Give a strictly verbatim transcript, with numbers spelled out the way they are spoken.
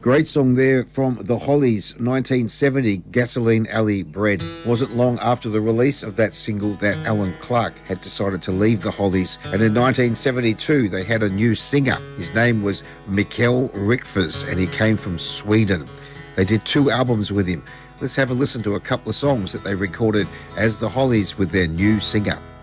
Great song there from The Hollies, nineteen seventy, Gasoline Alley Bread. Wasn't long after the release of that single that Alan Clark had decided to leave The Hollies, and in nineteen seventy-two they had a new singer. His name was Mikael Rickfors, and he came from Sweden. They did two albums with him. Let's have a listen to a couple of songs that they recorded as The Hollies with their new singer.